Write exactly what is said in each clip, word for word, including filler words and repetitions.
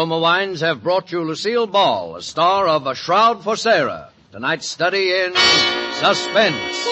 Roma Wines have brought you Lucille Ball, a star of A Shroud for Sarah. Tonight's study in Suspense.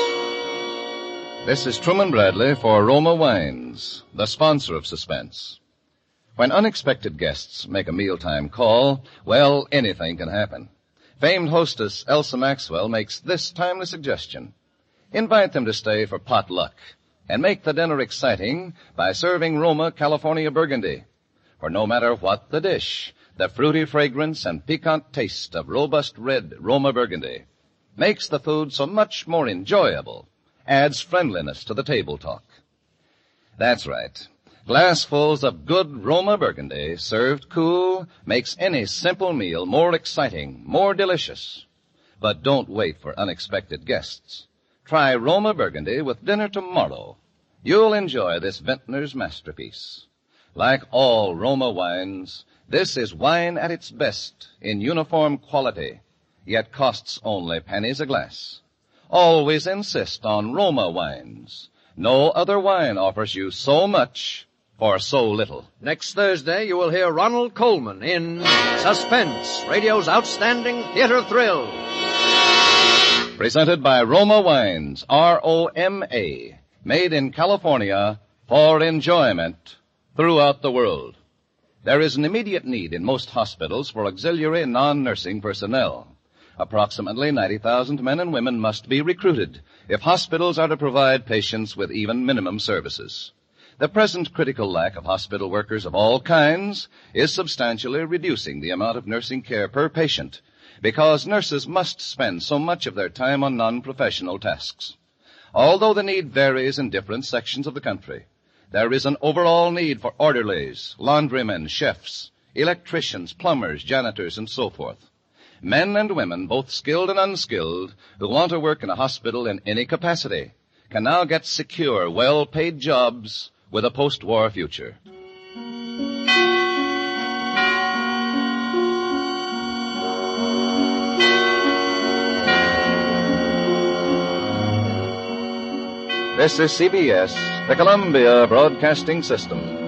This is Truman Bradley for Roma Wines, the sponsor of Suspense. When unexpected guests make a mealtime call, well, anything can happen. Famed hostess Elsa Maxwell makes this timely suggestion. Invite them to stay for potluck and make the dinner exciting by serving Roma California Burgundy. For no matter what the dish, the fruity fragrance and piquant taste of robust red Roma Burgundy makes the food so much more enjoyable, adds friendliness to the table talk. That's right. Glassfuls of good Roma Burgundy served cool makes any simple meal more exciting, more delicious. But don't wait for unexpected guests. Try Roma Burgundy with dinner tomorrow. You'll enjoy this vintner's masterpiece. Like all Roma wines, this is wine at its best in uniform quality, yet costs only pennies a glass. Always insist on Roma wines. No other wine offers you so much for so little. Next Thursday, you will hear Ronald Colman in Suspense, radio's outstanding theater thrill. Presented by Roma Wines, R O M A, made in California for enjoyment throughout the world. There is an immediate need in most hospitals for auxiliary non-nursing personnel. Approximately ninety thousand men and women must be recruited if hospitals are to provide patients with even minimum services. The present critical lack of hospital workers of all kinds is substantially reducing the amount of nursing care per patient because nurses must spend so much of their time on non-professional tasks. Although the need varies in different sections of the country, there is an overall need for orderlies, laundrymen, chefs, electricians, plumbers, janitors, and so forth. Men and women, both skilled and unskilled, who want to work in a hospital in any capacity, can now get secure, well-paid jobs with a post-war future. This is C B S, the Columbia Broadcasting System.